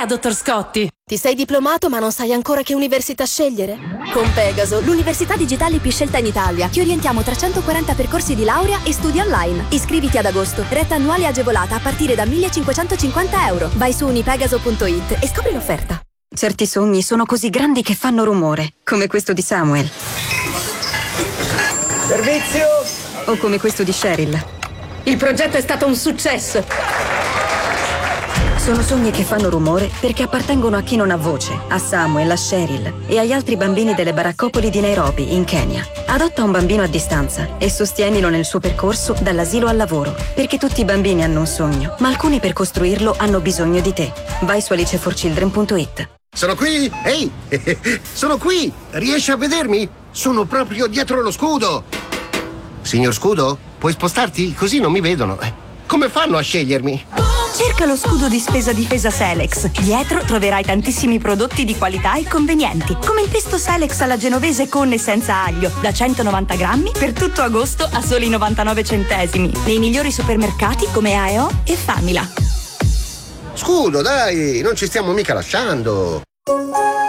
dottor Scotti. Ti sei diplomato ma non sai ancora che università scegliere? Con Pegaso, l'università digitale più scelta in Italia. Ti orientiamo tra 140 percorsi di laurea e studi online. Iscriviti ad agosto. Retta annuale agevolata a partire da 1.550 euro. Vai su unipegaso.it e scopri l'offerta. Certi sogni sono così grandi che fanno rumore, come questo di Samuel. Servizio! O come questo di Cheryl. Il progetto è stato un successo. Sono sogni che fanno rumore perché appartengono a chi non ha voce, a Samuel, a Cheryl e agli altri bambini delle baraccopoli di Nairobi, in Kenya. Adotta un bambino a distanza e sostienilo nel suo percorso dall'asilo al lavoro, perché tutti i bambini hanno un sogno, ma alcuni per costruirlo hanno bisogno di te. Vai su aliceforchildren.it. Sono qui! Ehi! Sono qui! Riesci a vedermi? Sono proprio dietro lo scudo! Signor Scudo, puoi spostarti? Così non mi vedono. Come fanno a scegliermi? Cerca lo scudo di spesa difesa Selex. Dietro troverai tantissimi prodotti di qualità e convenienti, come il pesto Selex alla genovese con e senza aglio, da 190 grammi per tutto agosto a soli 99 centesimi. Nei migliori supermercati come AEO e Famila. Scudo, dai! Non ci stiamo mica lasciando!